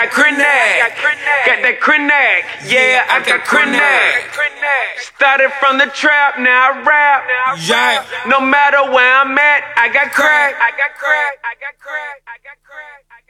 got Krenak. Got that Krenak. Yeah, I got Krenak. Started from the trap, now I rap. Yeah. No matter where I'm at, I got crack. I got crack. I got crack. I got crack.